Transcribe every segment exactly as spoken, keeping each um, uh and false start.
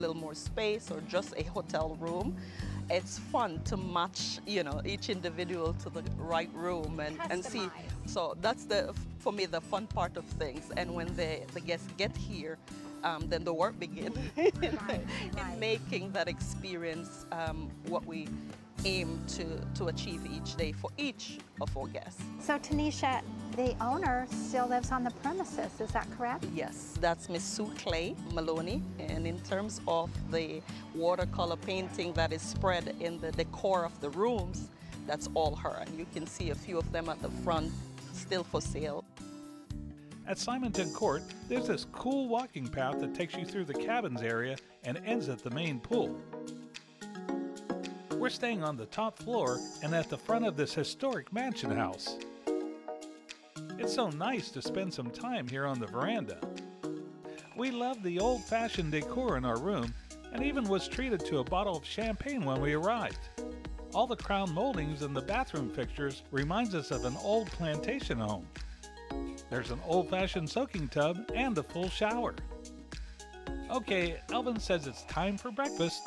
little more space or just a hotel room. It's fun to match, you know, each individual to the right room and, and see. So that's the, for me, the fun part of things. And when the, the guests get here, um, then the work begins in, Right, in right. making that experience um, what we aim to, to achieve each day for each of our guests. So Tanisha, the owner still lives on the premises, is that correct? Yes, that's Miss Sue Clay Maloney. And in terms of the watercolor painting that is spread in the decor of the rooms, that's all her. And you can see a few of them at the front, still for sale. At Simonton Court, there's this cool walking path that takes you through the cabins area and ends at the main pool. We're staying on the top floor and at the front of this historic mansion house. It's so nice to spend some time here on the veranda. We love the old-fashioned decor in our room and even was treated to a bottle of champagne when we arrived. All the crown moldings and the bathroom fixtures reminds us of an old plantation home. There's an old-fashioned soaking tub and a full shower. Okay, Elvin says it's time for breakfast.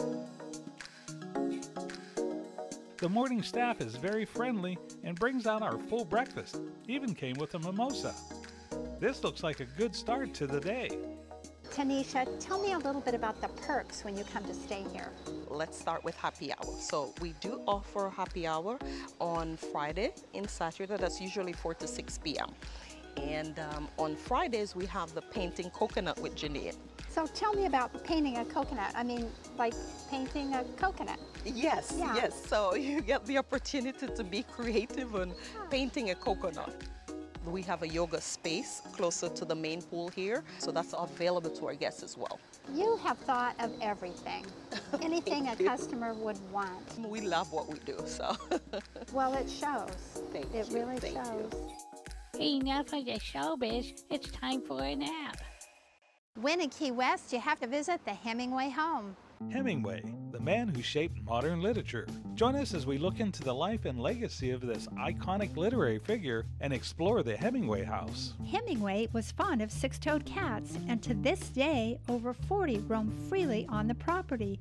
The morning staff is very friendly and brings out our full breakfast, even came with a mimosa. This looks like a good start to the day. Tanisha, tell me a little bit about the perks when you come to stay here. Let's start with happy hour. So we do offer happy hour on Friday and Saturday. That's usually four to six p m And um, on Fridays, we have the painting coconut with Janine. So tell me about painting a coconut. I mean, like painting a coconut. Yes, Yeah. yes. So you get the opportunity to be creative on painting a coconut. We have a yoga space closer to the main pool here, so that's available to our guests as well. You have thought of everything. Anything a customer would want. We love what we do, so. Well, it shows. Thank It you, really thank you. shows. Enough of the showbiz, it's time for a nap. When in Key West, you have to visit the Hemingway home. Hemingway, the man who shaped modern literature. Join us as we look into the life and legacy of this iconic literary figure and explore the Hemingway house. Hemingway was fond of six-toed cats, and to this day, over forty roam freely on the property.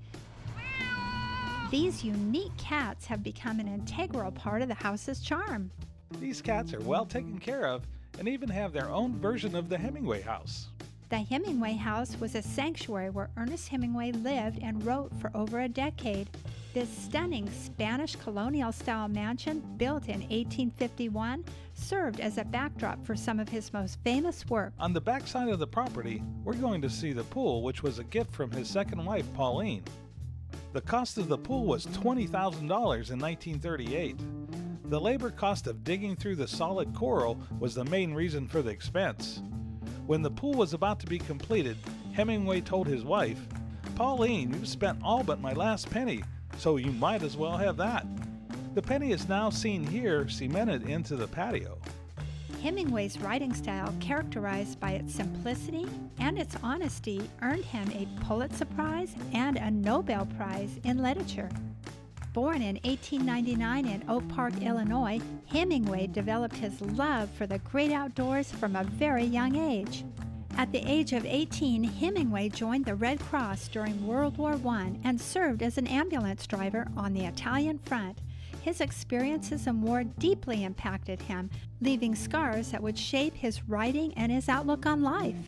These unique cats have become an integral part of the house's charm. These cats are well taken care of and even have their own version of the Hemingway house. The Hemingway house was a sanctuary where Ernest Hemingway lived and wrote for over a decade. This stunning Spanish colonial-style mansion, built in eighteen fifty-one, served as a backdrop for some of his most famous work. On the back side of the property, we're going to see the pool, which was a gift from his second wife, Pauline. The cost of the pool was twenty thousand dollars in nineteen thirty-eight. The labor cost of digging through the solid coral was the main reason for the expense. When the pool was about to be completed, Hemingway told his wife, "Pauline, you've spent all but my last penny, so you might as well have that." The penny is now seen here cemented into the patio. Hemingway's writing style, characterized by its simplicity and its honesty, earned him a Pulitzer Prize and a Nobel Prize in literature. Born in eighteen ninety-nine in Oak Park, Illinois, Hemingway developed his love for the great outdoors from a very young age. At the age of eighteen, Hemingway joined the Red Cross during World War One and served as an ambulance driver on the Italian front. His experiences in war deeply impacted him, leaving scars that would shape his writing and his outlook on life.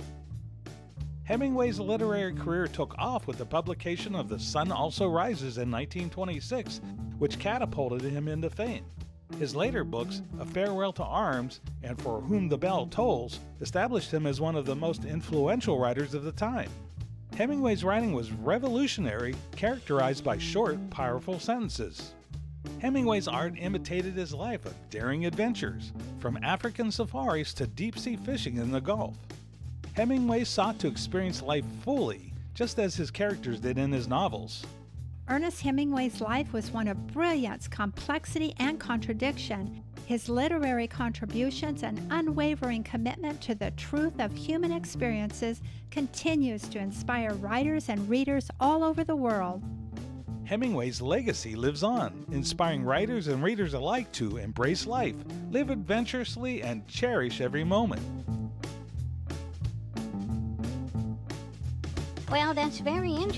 Hemingway's literary career took off with the publication of The Sun Also Rises in nineteen twenty-six, which catapulted him into fame. His later books, A Farewell to Arms and For Whom the Bell Tolls, established him as one of the most influential writers of the time. Hemingway's writing was revolutionary, characterized by short, powerful sentences. Hemingway's art imitated his life of daring adventures, from African safaris to deep-sea fishing in the Gulf. Hemingway sought to experience life fully, just as his characters did in his novels. Ernest Hemingway's life was one of brilliance, complexity, and contradiction. His literary contributions and unwavering commitment to the truth of human experiences continues to inspire writers and readers all over the world. Hemingway's legacy lives on, inspiring writers and readers alike to embrace life, live adventurously, and cherish every moment. Well, that's very interesting.